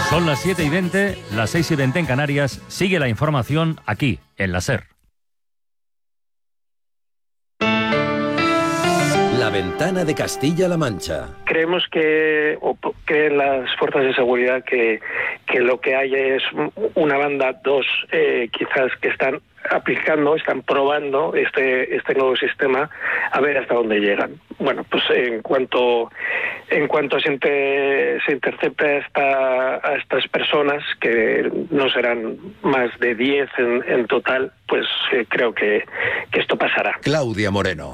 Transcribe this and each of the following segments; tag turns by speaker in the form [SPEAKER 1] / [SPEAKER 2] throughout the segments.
[SPEAKER 1] Son las 7:20, las 6:20 en Canarias. Sigue la información aquí, en la SER.
[SPEAKER 2] La ventana de Castilla-La Mancha.
[SPEAKER 3] Creemos que las fuerzas de seguridad que lo que hay es una banda, quizás que están probando este nuevo sistema, a ver hasta dónde llegan. Bueno, pues en cuanto se intercepte a estas personas, que no serán más de 10 en total, pues creo que esto pasará.
[SPEAKER 2] Claudia Moreno.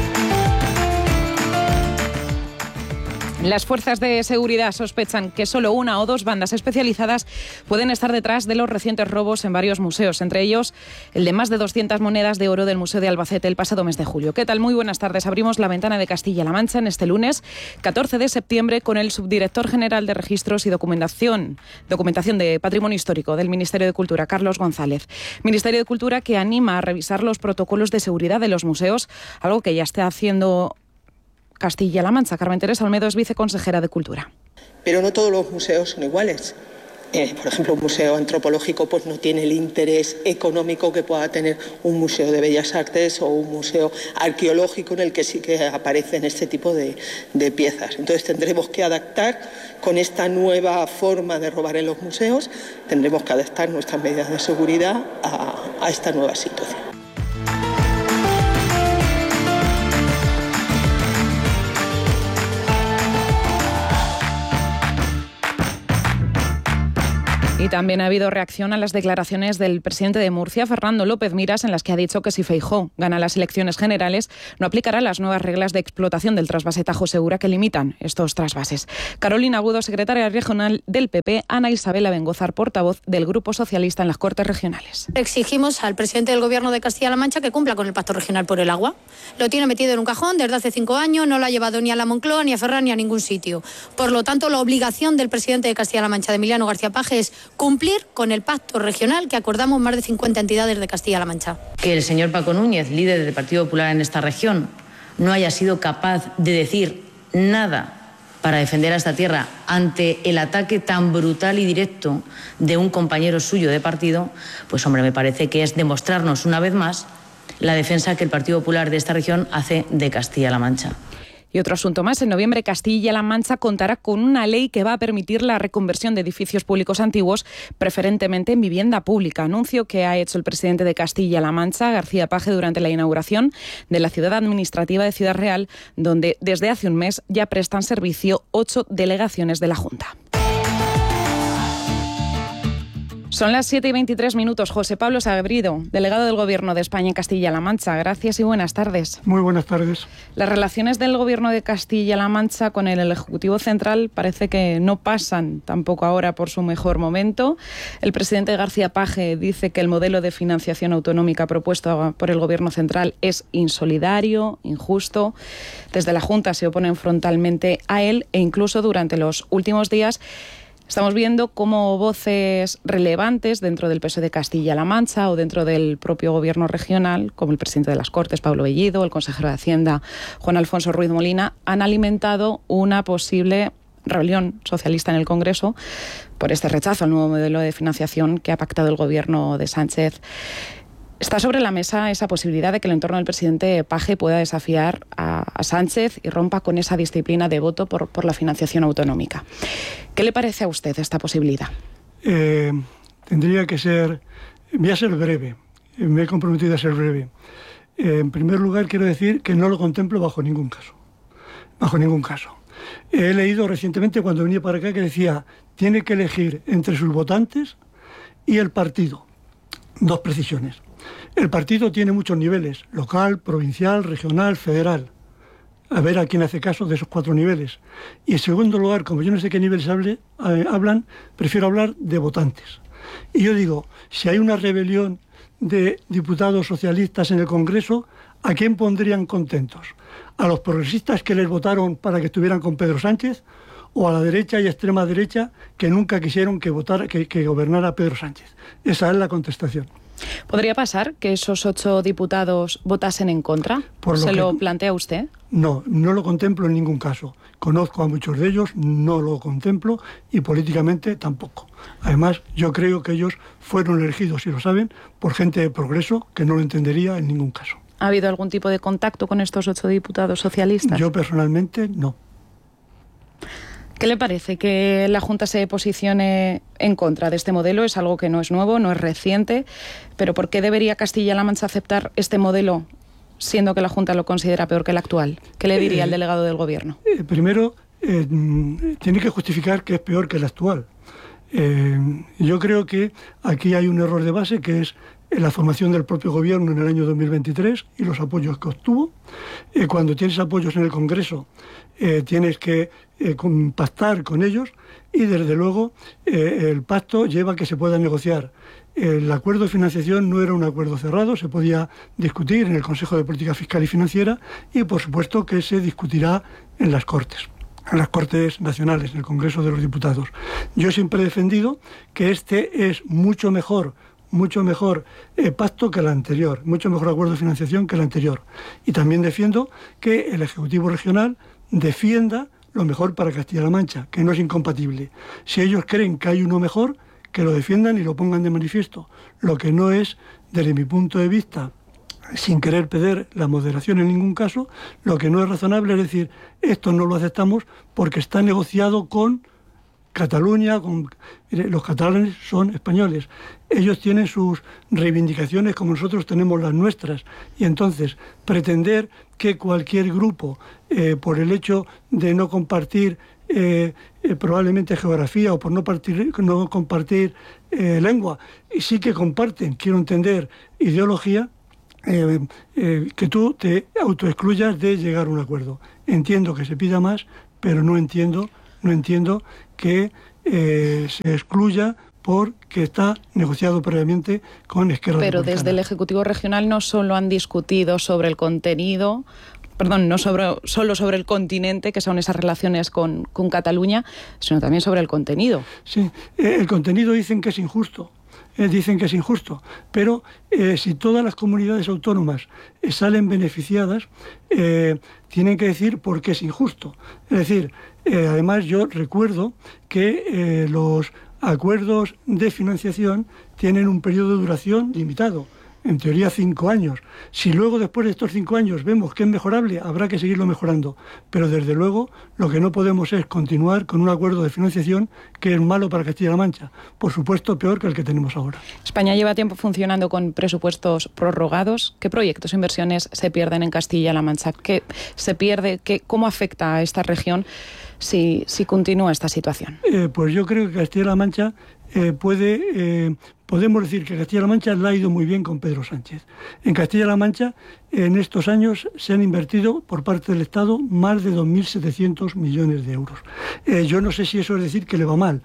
[SPEAKER 4] Las fuerzas de seguridad sospechan que solo una o dos bandas especializadas pueden estar detrás de los recientes robos en varios museos, entre ellos el de más de 200 monedas de oro del Museo de Albacete el pasado mes de julio. ¿Qué tal? Muy buenas tardes. Abrimos la ventana de Castilla-La Mancha en este lunes 14 de septiembre con el subdirector general de Registros y Documentación de Patrimonio Histórico del Ministerio de Cultura, Carlos González. Ministerio de Cultura que anima a revisar los protocolos de seguridad de los museos, algo que ya está haciendo Castilla-La Mancha. Carmen Teresa Olmedo es viceconsejera de Cultura.
[SPEAKER 5] Pero no todos los museos son iguales. Por ejemplo, un museo antropológico pues no tiene el interés económico que pueda tener un museo de bellas artes o un museo arqueológico en el que sí que aparecen este tipo de piezas. Entonces tendremos que adaptar con esta nueva forma de robar en los museos, tendremos que adaptar nuestras medidas de seguridad a esta nueva situación.
[SPEAKER 4] Y también ha habido reacción a las declaraciones del presidente de Murcia, Fernando López Miras, en las que ha dicho que si Feijóo gana las elecciones generales, no aplicará las nuevas reglas de explotación del trasvase Tajo Segura que limitan estos trasvases. Carolina Agudo, secretaria regional del PP, Ana Isabel Abengozar, portavoz del Grupo Socialista en las Cortes Regionales.
[SPEAKER 6] Exigimos al presidente del Gobierno de Castilla-La Mancha que cumpla con el Pacto Regional por el Agua. Lo tiene metido en un cajón desde hace 5 años, no lo ha llevado ni a la Moncloa, ni a Ferran, ni a ningún sitio. Por lo tanto, la obligación del presidente de Castilla-La Mancha, de Emiliano García Paje, es cumplir con el pacto regional que acordamos más de 50 entidades de Castilla-La Mancha.
[SPEAKER 7] Que el señor Paco Núñez, líder del Partido Popular en esta región, no haya sido capaz de decir nada para defender a esta tierra ante el ataque tan brutal y directo de un compañero suyo de partido, pues hombre, me parece que es demostrarnos una vez más la defensa que el Partido Popular de esta región hace de Castilla-La Mancha.
[SPEAKER 4] Y otro asunto más, en noviembre Castilla-La Mancha contará con una ley que va a permitir la reconversión de edificios públicos antiguos, preferentemente en vivienda pública. Anuncio que ha hecho el presidente de Castilla-La Mancha, García Paje, durante la inauguración de la ciudad administrativa de Ciudad Real, donde desde hace un mes ya prestan servicio 8 delegaciones de la Junta. Son las 7:23. José Pablo Sagredo, delegado del Gobierno de España en Castilla-La Mancha. Gracias y buenas tardes.
[SPEAKER 8] Muy buenas tardes.
[SPEAKER 4] Las relaciones del Gobierno de Castilla-La Mancha con el Ejecutivo Central parece que no pasan tampoco ahora por su mejor momento. El presidente García Paje dice que el modelo de financiación autonómica propuesto por el Gobierno Central es insolidario, injusto. Desde la Junta se oponen frontalmente a él e incluso durante los últimos días estamos viendo cómo voces relevantes dentro del PSOE de Castilla-La Mancha o dentro del propio gobierno regional, como el presidente de las Cortes, Pablo Bellido, el consejero de Hacienda, Juan Alfonso Ruiz Molina, han alimentado una posible rebelión socialista en el Congreso por este rechazo al nuevo modelo de financiación que ha pactado el gobierno de Sánchez. Está sobre la mesa esa posibilidad de que el entorno del presidente Paje pueda desafiar a Sánchez y rompa con esa disciplina de voto por la financiación autonómica. ¿Qué le parece a usted esta posibilidad?
[SPEAKER 8] Tendría que ser... Voy a ser breve. Me he comprometido a ser breve. En primer lugar, quiero decir que no lo contemplo bajo ningún caso. Bajo ningún caso. He leído recientemente cuando venía para acá que decía tiene que elegir entre sus votantes y el partido. 2 precisiones. El partido tiene muchos niveles, local, provincial, regional, federal. A ver a quién hace caso de esos 4 niveles. Y en segundo lugar, como yo no sé qué niveles hablan, prefiero hablar de votantes. Y yo digo, si hay una rebelión de diputados socialistas en el Congreso, ¿a quién pondrían contentos? ¿A los progresistas que les votaron para que estuvieran con Pedro Sánchez? ¿O a la derecha y extrema derecha que nunca quisieron que gobernara Pedro Sánchez? Esa es la contestación.
[SPEAKER 4] ¿Podría pasar que esos 8 diputados votasen en contra? ¿Se lo plantea usted?
[SPEAKER 8] No, no lo contemplo en ningún caso. Conozco a muchos de ellos, no lo contemplo y políticamente tampoco. Además, yo creo que ellos fueron elegidos, si lo saben, por gente de progreso que no lo entendería en ningún caso.
[SPEAKER 4] ¿Ha habido algún tipo de contacto con estos 8 diputados socialistas?
[SPEAKER 8] Yo personalmente no.
[SPEAKER 4] ¿Qué le parece que la Junta se posicione en contra de este modelo? Es algo que no es nuevo, no es reciente, pero ¿por qué debería Castilla-La Mancha aceptar este modelo siendo que la Junta lo considera peor que el actual? ¿Qué le diría el delegado del Gobierno?
[SPEAKER 8] Primero, tiene que justificar que es peor que el actual. Yo creo que aquí hay un error de base, que es la formación del propio Gobierno en el año 2023 y los apoyos que obtuvo. Cuando tienes apoyos en el Congreso, tienes que pactar con ellos y, desde luego, el pacto lleva a que se pueda negociar. El acuerdo de financiación no era un acuerdo cerrado, se podía discutir en el Consejo de Política Fiscal y Financiera y, por supuesto, que se discutirá en las Cortes Nacionales, en el Congreso de los Diputados. Yo siempre he defendido que este es mucho mejor pacto que el anterior, mucho mejor acuerdo de financiación que el anterior. Y también defiendo que el Ejecutivo Regional defienda lo mejor para Castilla-La Mancha, que no es incompatible. Si ellos creen que hay uno mejor, que lo defiendan y lo pongan de manifiesto. Lo que no es, desde mi punto de vista, sin querer perder la moderación en ningún caso, lo que no es razonable es decir, esto no lo aceptamos porque está negociado con Cataluña, los catalanes son españoles, ellos tienen sus reivindicaciones como nosotros tenemos las nuestras, y entonces pretender que cualquier grupo, por el hecho de no compartir probablemente geografía o por no compartir lengua, y sí que comparten, quiero entender, ideología, que tú te autoexcluyas de llegar a un acuerdo. Entiendo que se pida más, pero no entiendo que se excluya porque está negociado previamente con Esquerra Republicana.
[SPEAKER 4] Pero desde el Ejecutivo Regional no solo han discutido sobre el contenido, no solo sobre el continente, que son esas relaciones con Cataluña, sino también sobre el contenido.
[SPEAKER 8] Sí, el contenido dicen que es injusto. Pero si todas las comunidades autónomas salen beneficiadas, tienen que decir por qué es injusto. Es decir, además yo recuerdo que los acuerdos de financiación tienen un periodo de duración limitado, en teoría 5 años. Si luego, después de estos 5 años, vemos que es mejorable, habrá que seguirlo mejorando. Pero desde luego lo que no podemos es continuar con un acuerdo de financiación que es malo para Castilla-La Mancha. Por supuesto, peor que el que tenemos ahora.
[SPEAKER 4] España lleva tiempo funcionando con presupuestos prorrogados. ¿Qué proyectos e inversiones se pierden en Castilla-La Mancha? ¿Qué se pierde? ¿Cómo afecta a esta región si continúa esta situación?
[SPEAKER 8] Pues yo creo que Castilla-La Mancha podemos decir que Castilla-La Mancha le ha ido muy bien con Pedro Sánchez. En Castilla-La Mancha, en estos años, se han invertido por parte del Estado más de 2.700 millones de euros. Yo no sé si eso es decir que le va mal.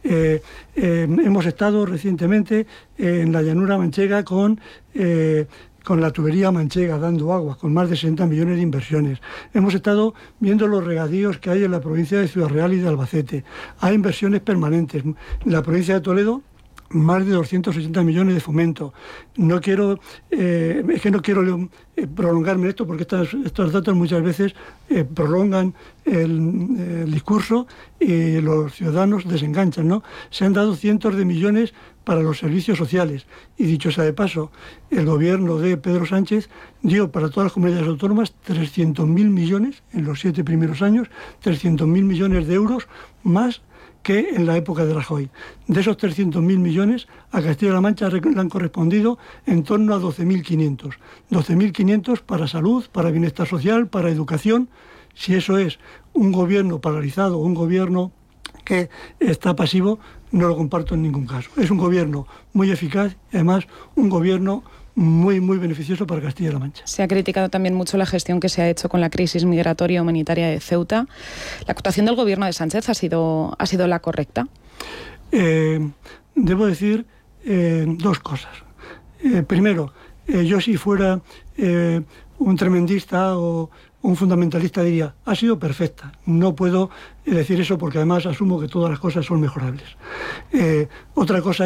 [SPEAKER 8] Hemos estado recientemente en la llanura manchega con la tubería manchega dando agua, con más de 60 millones de inversiones. Hemos estado viendo los regadíos que hay en la provincia de Ciudad Real y de Albacete. Hay inversiones permanentes. En la provincia de Toledo, más de 280 millones de fomento. No quiero prolongarme en esto porque estos datos muchas veces prolongan el discurso y los ciudadanos desenganchan, ¿no? Se han dado cientos de millones para los servicios sociales y, dicho sea de paso, el gobierno de Pedro Sánchez dio para todas las comunidades autónomas 300.000 millones en los 7 primeros años, 300.000 millones de euros más que en la época de Rajoy. De esos 300.000 millones, a Castilla-La Mancha le han correspondido en torno a 12.500. 12.500 para salud, para bienestar social, para educación. Si eso es un gobierno paralizado, un gobierno que está pasivo, no lo comparto en ningún caso. Es un gobierno muy eficaz y además un gobierno muy, muy beneficioso para Castilla-La Mancha.
[SPEAKER 4] Se ha criticado también mucho la gestión que se ha hecho con la crisis migratoria humanitaria de Ceuta. ¿La actuación del gobierno de Sánchez ha sido la correcta?
[SPEAKER 8] Debo decir dos cosas. Primero, yo si fuera un tremendista o un fundamentalista diría, ha sido perfecta. No puedo decir eso porque además asumo que todas las cosas son mejorables. Otra cosa es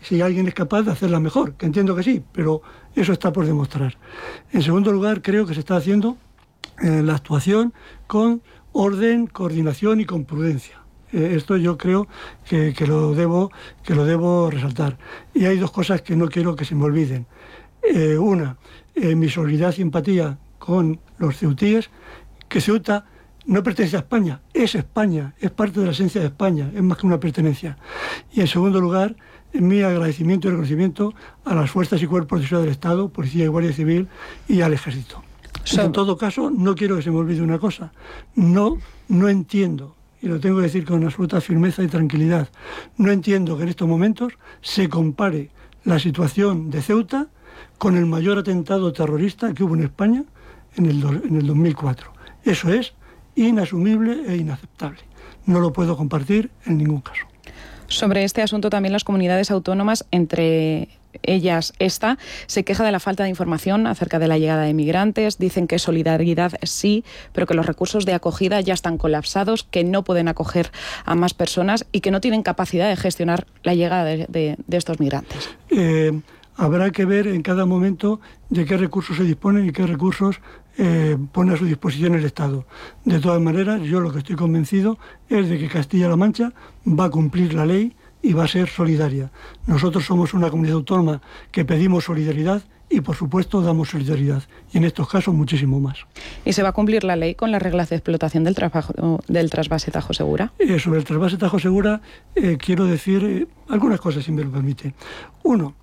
[SPEAKER 8] si alguien es capaz de hacerla mejor, que entiendo que sí, pero eso está por demostrar. En segundo lugar, creo que se está haciendo la actuación con orden, coordinación y con prudencia. Esto yo creo que lo debo resaltar. Y hay dos cosas que no quiero que se me olviden. Una, mi solidaridad y empatía con los ceutíes, que Ceuta no pertenece a España, es parte de la esencia de España, es más que una pertenencia. Y en segundo lugar, mi agradecimiento y reconocimiento a las fuerzas y cuerpos de seguridad del Estado, Policía y Guardia Civil, y al Ejército. En todo caso, no quiero que se me olvide una cosa. No entiendo, y lo tengo que decir con absoluta firmeza y tranquilidad, no entiendo que en estos momentos se compare la situación de Ceuta con el mayor atentado terrorista que hubo en España en el 2004. Eso es inasumible e inaceptable. No lo puedo compartir en ningún caso.
[SPEAKER 4] Sobre este asunto también las comunidades autónomas, entre ellas esta, se queja de la falta de información acerca de la llegada de migrantes. Dicen que solidaridad sí, pero que los recursos de acogida ya están colapsados, que no pueden acoger a más personas y que no tienen capacidad de gestionar la llegada de estos migrantes.
[SPEAKER 8] Habrá que ver en cada momento de qué recursos se disponen y qué recursos pone a su disposición el Estado. De todas maneras, yo lo que estoy convencido es de que Castilla-La Mancha va a cumplir la ley y va a ser solidaria. Nosotros somos una comunidad autónoma que pedimos solidaridad y, por supuesto, damos solidaridad. Y en estos casos, muchísimo más.
[SPEAKER 4] ¿Y se va a cumplir la ley con las reglas de explotación del trasvase Tajo Segura?
[SPEAKER 8] Sobre el trasvase Tajo Segura quiero decir algunas cosas, si me lo permite. Uno,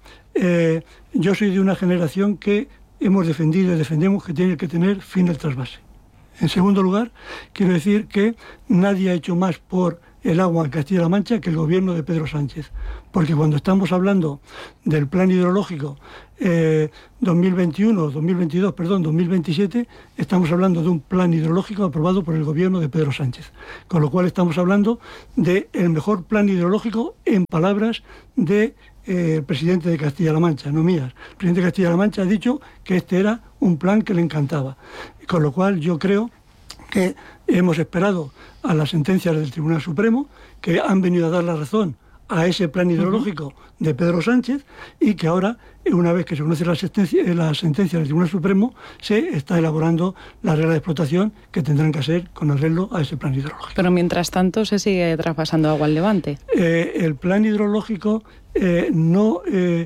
[SPEAKER 8] yo soy de una generación que hemos defendido y defendemos que tiene que tener fin el trasvase. En segundo lugar, quiero decir que nadie ha hecho más por el agua en Castilla-La Mancha que el gobierno de Pedro Sánchez. Porque cuando estamos hablando del plan hidrológico 2027, estamos hablando de un plan hidrológico aprobado por el gobierno de Pedro Sánchez. Con lo cual estamos hablando del mejor plan hidrológico en palabras de el presidente de Castilla-La Mancha, no mías. El presidente de Castilla-La Mancha ha dicho que este era un plan que le encantaba. Con lo cual yo creo que hemos esperado a las sentencias del Tribunal Supremo, que han venido a dar la razón a ese plan hidrológico de Pedro Sánchez, y que ahora, una vez que se conoce la sentencia del Tribunal Supremo, se está elaborando la regla de explotación que tendrán que hacer con arreglo a ese plan hidrológico.
[SPEAKER 4] Pero mientras tanto se sigue traspasando agua al Levante.
[SPEAKER 8] El plan hidrológico no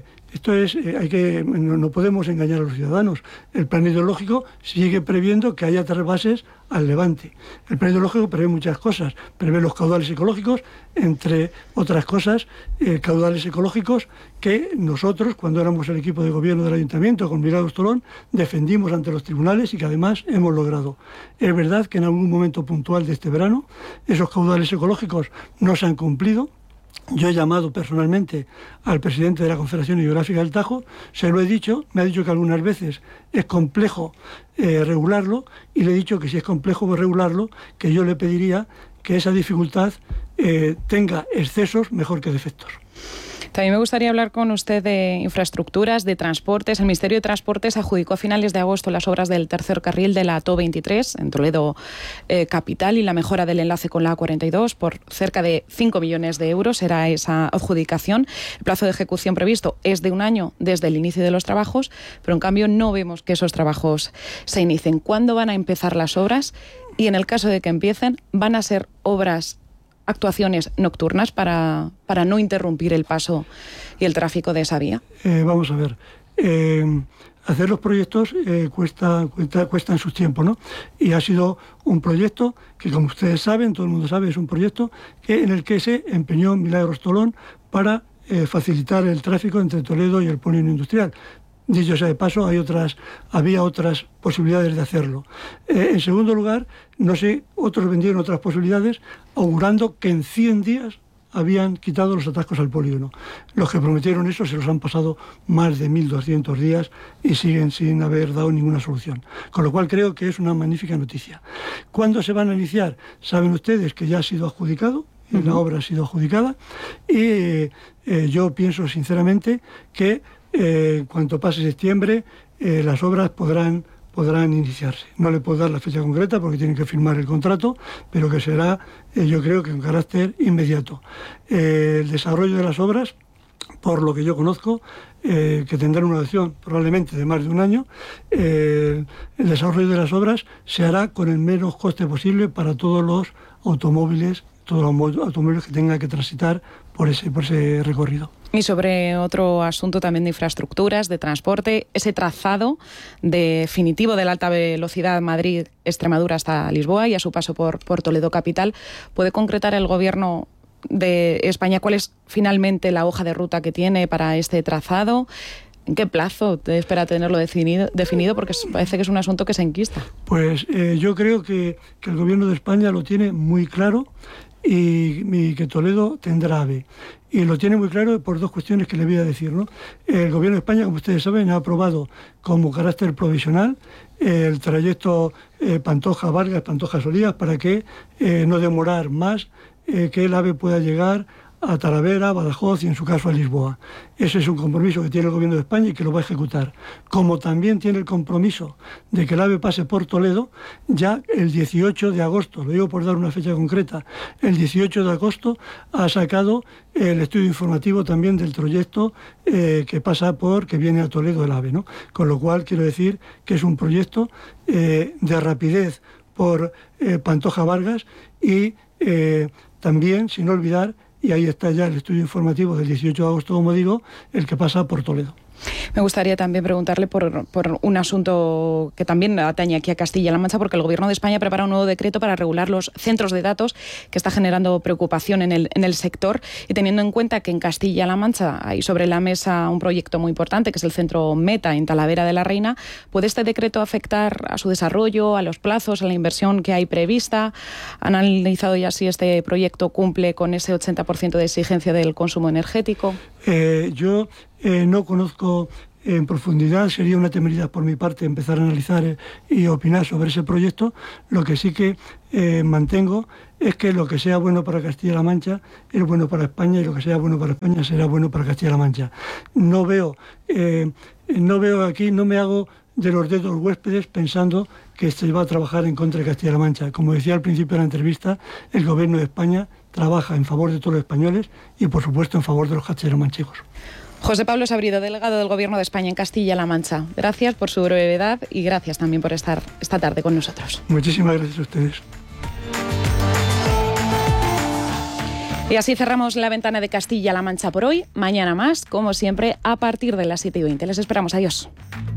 [SPEAKER 8] podemos engañar a los ciudadanos. El plan hidrológico sigue previendo que haya trasvases al Levante. El plan hidrológico prevé muchas cosas. Prevé los caudales ecológicos, entre otras cosas, caudales ecológicos que nosotros, cuando éramos el equipo de gobierno del Ayuntamiento con Milagros Tolón, defendimos ante los tribunales y que además hemos logrado. Es verdad que en algún momento puntual de este verano esos caudales ecológicos no se han cumplido. Yo he llamado personalmente al presidente de la Confederación Hidrográfica del Tajo, se lo he dicho, me ha dicho que algunas veces es complejo regularlo, y le he dicho que si es complejo regularlo, que yo le pediría que esa dificultad tenga excesos mejor que defectos.
[SPEAKER 4] También me gustaría hablar con usted de infraestructuras, de transportes. El Ministerio de Transportes adjudicó a finales de agosto las obras del tercer carril de la A23 en Toledo capital y la mejora del enlace con la A42 por cerca de 5 millones de euros. Era esa adjudicación. El plazo de ejecución previsto es de un año desde el inicio de los trabajos, pero en cambio no vemos que esos trabajos se inicien. ¿Cuándo van a empezar las obras? Y en el caso de que empiecen, ¿van a ser actuaciones nocturnas para no interrumpir el paso y el tráfico de esa vía?
[SPEAKER 8] Vamos a ver. Hacer los proyectos cuesta en sus tiempos, ¿no? Y ha sido un proyecto que, como ustedes saben, todo el mundo sabe, es un proyecto en el que se empeñó Milagros Tolón para facilitar el tráfico entre Toledo y el polígono industrial. Dicho sea de paso, había otras posibilidades de hacerlo. En segundo lugar, no sé, otros vendieron otras posibilidades, augurando que en 100 días habían quitado los atascos al polígono. Los que prometieron eso se los han pasado más de 1.200 días y siguen sin haber dado ninguna solución. Con lo cual creo que es una magnífica noticia. ¿Cuándo se van a iniciar? Saben ustedes que ya ha sido adjudicado, y la obra ha sido adjudicada, y yo pienso sinceramente que cuanto pase septiembre las obras podrán iniciarse. No le puedo dar la fecha concreta porque tienen que firmar el contrato, pero que será, yo creo que con carácter inmediato. El desarrollo de las obras por lo que yo conozco, que tendrá una duración probablemente de más de un año. El desarrollo de las obras se hará con el menos coste posible para todos los automóviles que tengan que transitar por ese recorrido.
[SPEAKER 4] Y sobre otro asunto también de infraestructuras, de transporte, ese trazado definitivo de la alta velocidad Madrid-Extremadura hasta Lisboa y a su paso por Toledo capital, ¿puede concretar el Gobierno de España cuál es finalmente la hoja de ruta que tiene para este trazado? ¿En qué plazo espera tenerlo definido? Porque parece que es un asunto que se enquista.
[SPEAKER 8] Pues yo creo que el Gobierno de España lo tiene muy claro y que Toledo tendrá AVE. Y lo tiene muy claro por dos cuestiones que le voy a decir, ¿no? El Gobierno de España, como ustedes saben, ha aprobado como carácter provisional el trayecto Pantoja-Vargas, Pantoja-Solías, para que no demorar más que el AVE pueda llegar a Talavera, Badajoz y en su caso a Lisboa. Ese es un compromiso que tiene el Gobierno de España y que lo va a ejecutar. Como también tiene el compromiso de que el AVE pase por Toledo, ya el 18 de agosto, lo digo por dar una fecha concreta, el 18 de agosto ha sacado el estudio informativo también del trayecto que viene a Toledo el AVE, ¿no? Con lo cual quiero decir que es un proyecto de rapidez por Pantoja Vargas y también, sin olvidar, y ahí está ya el estudio informativo del 18 de agosto, como digo, el que pasa por Toledo.
[SPEAKER 4] Me gustaría también preguntarle por un asunto que también atañe aquí a Castilla-La Mancha, porque el Gobierno de España prepara un nuevo decreto para regular los centros de datos que está generando preocupación en el sector, y teniendo en cuenta que en Castilla-La Mancha hay sobre la mesa un proyecto muy importante, que es el centro Meta en Talavera de la Reina. ¿Puede este decreto afectar a su desarrollo, a los plazos, a la inversión que hay prevista? ¿Han analizado ya si este proyecto cumple con ese 80% de exigencia del consumo energético?
[SPEAKER 8] Yo no conozco en profundidad, sería una temeridad por mi parte empezar a analizar y opinar sobre ese proyecto. Lo que sí que mantengo es que lo que sea bueno para Castilla-La Mancha es bueno para España, y lo que sea bueno para España será bueno para Castilla-La Mancha. No veo aquí, no me hago de los dedos huéspedes pensando que se va a trabajar en contra de Castilla-La Mancha. Como decía al principio de la entrevista, el Gobierno de España trabaja en favor de todos los españoles y, por supuesto, en favor de los castellano-manchegos.
[SPEAKER 4] José Pablo Sabrido, delegado del Gobierno de España en Castilla-La Mancha. Gracias por su brevedad y gracias también por estar esta tarde con nosotros.
[SPEAKER 8] Muchísimas gracias a ustedes.
[SPEAKER 4] Y así cerramos la ventana de Castilla-La Mancha por hoy. Mañana más, como siempre, a partir de las 7:20. Les esperamos. Adiós.